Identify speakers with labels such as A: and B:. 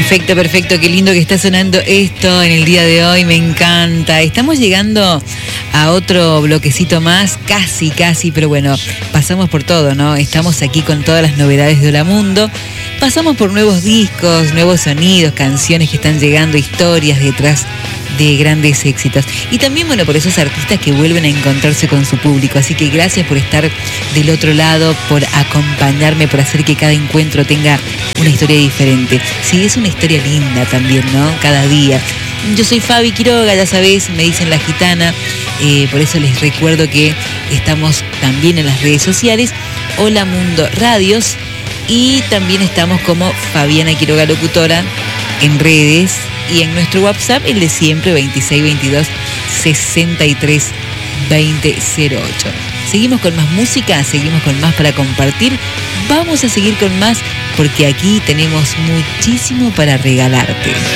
A: Perfecto, perfecto. Qué lindo que está sonando esto en el día de hoy. Me encanta. Estamos llegando a otro bloquecito más. Casi, pero bueno, pasamos por todo, ¿no? Estamos aquí con todas las novedades de Hola Mundo. Pasamos por nuevos discos, nuevos sonidos, canciones que están llegando, historias detrás de grandes éxitos. Y también, bueno, por esos artistas que vuelven a encontrarse con su público. Así que gracias por estar del otro lado, por acompañarme, por hacer que cada encuentro tenga una historia diferente. Sí, es una historia linda también, ¿no? Cada día. Yo soy Fabi Quiroga, ya sabés, me dicen La Gitana. Por eso les recuerdo que estamos también en las redes sociales. Hola Mundo Radios. Y también estamos como Fabiana Quiroga Locutora en redes y en nuestro WhatsApp, el de siempre, 2622 63 2008. Seguimos con más música, seguimos con más para compartir. Vamos a seguir con más porque aquí tenemos muchísimo para regalarte.